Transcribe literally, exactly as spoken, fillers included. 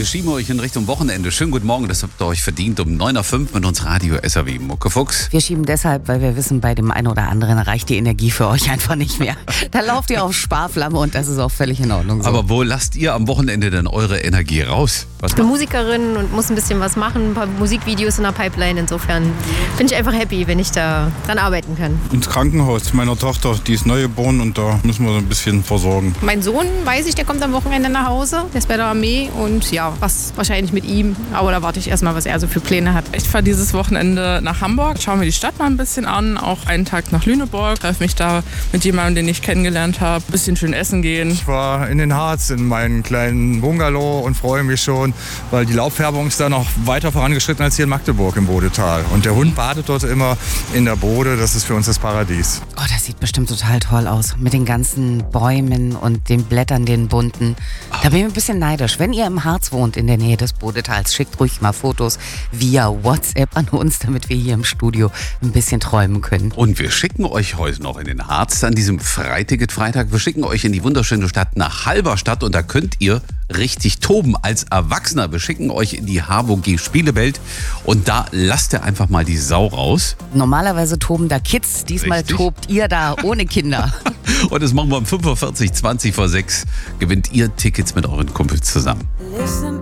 Wir schieben euch in Richtung Wochenende. Schönen guten Morgen, das habt ihr euch verdient. Um neun Uhr fünf mit uns Radio S R W Muckefuchs. Wir schieben deshalb, weil wir wissen, bei dem einen oder anderen reicht die Energie für euch einfach nicht mehr. Da lauft ihr auf Sparflamme und das ist auch völlig in Ordnung so. Aber wo lasst ihr am Wochenende denn eure Energie raus? Was Ich bin Musikerin und muss ein bisschen was machen, ein paar Musikvideos in der Pipeline. Insofern bin ich einfach happy, wenn ich da dran arbeiten kann. Ins Krankenhaus meiner Tochter, die ist neugeboren und da müssen wir so ein bisschen versorgen. Mein Sohn, weiß ich, der kommt am Wochenende nach Hause. Der ist bei der Armee und ja, was wahrscheinlich mit ihm. Aber da warte ich erstmal, was er so für Pläne hat. Ich fahre dieses Wochenende nach Hamburg, schaue mir die Stadt mal ein bisschen an. Auch einen Tag nach Lüneburg, treffe mich da mit jemandem, den ich kennengelernt habe. Ein bisschen schön essen gehen. Ich war in den Harz in meinem kleinen Bungalow und freue mich schon, weil die Laubfärbung ist da noch weiter vorangeschritten als hier in Magdeburg im Bodetal. Und der Hund badet dort immer in der Bode, das ist für uns das Paradies. Oh, das sieht bestimmt total toll aus. Mit den ganzen Bäumen und den Blättern, den bunten. Da bin ich ein bisschen neidisch. Wenn ihr im Harz wohnt, in der Nähe des Bodetals, schickt ruhig mal Fotos via WhatsApp an uns, damit wir hier im Studio ein bisschen träumen können. Und wir schicken euch heute noch in den Harz an diesem Freiticket-Freitag. Wir schicken euch in die wunderschöne Stadt nach Halberstadt und da könnt ihr richtig toben als Erwachsener. Wir schicken euch in die H W G Spielewelt und da lasst ihr einfach mal die Sau raus. Normalerweise toben da Kids, diesmal Richtig. tobt ihr da ohne Kinder. Und das machen wir um fünfundvierzig, zwanzig vor sechs. Gewinnt ihr Tickets mit euren Kumpels zusammen. Listen